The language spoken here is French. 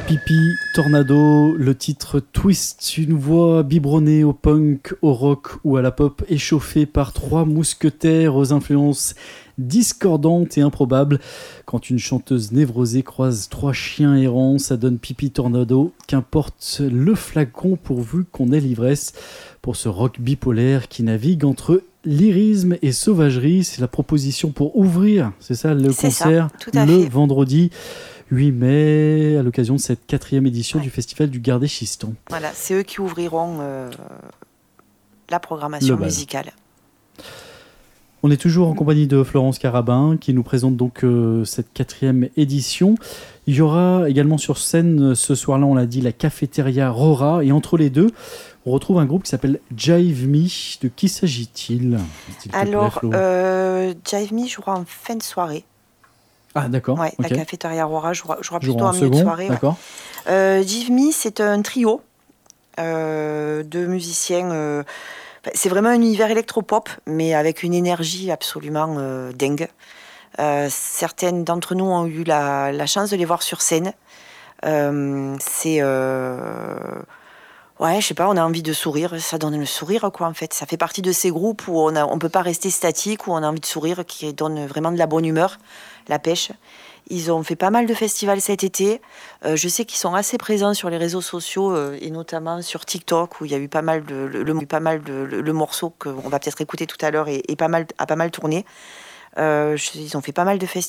Pipi Tornado, le titre Twist, une voix biberonnée au punk, au rock ou à la pop, échauffée par trois mousquetaires aux influences discordantes et improbables. Quand une chanteuse névrosée croise trois chiens errants, ça donne Pipi Tornado, qu'importe le flacon pourvu qu'on ait l'ivresse. Pour ce rock bipolaire qui navigue entre lyrisme et sauvagerie, c'est la proposition pour ouvrir, c'est ça le concert, le vendredi 8 mai, à l'occasion de cette 4e édition du Festival du Gardé-Chiston. Voilà, c'est eux qui ouvriront la programmation musicale. On est toujours en compagnie de Florence Carabin, qui nous présente donc cette 4e édition. Il y aura également sur scène, ce soir-là, on l'a dit, la cafétéria Rora. Et entre les deux, on retrouve un groupe qui s'appelle Jive Me. De qui s'agit-il ? Alors, Jive Me jouera en fin de soirée. Ah, d'accord. Ouais, okay. La cafétéria Aurora jouera plutôt en milieu de soirée. D'accord. Jive Me, c'est un trio de musiciens. C'est vraiment un univers électropop, mais avec une énergie absolument dingue. Certaines d'entre nous ont eu la chance de les voir sur scène. C'est... Ouais, je sais pas, on a envie de sourire, ça donne le sourire, quoi, en fait. Ça fait partie de ces groupes où on peut pas rester statique, où on a envie de sourire, qui donnent vraiment de la bonne humeur, la pêche. Ils ont fait pas mal de festivals cet été. Je sais qu'ils sont assez présents sur les réseaux sociaux, et notamment sur TikTok, où il y a eu pas mal le morceau qu'on va peut-être écouter tout à l'heure, et a pas mal tourné. Ils ont fait pas mal de festivals.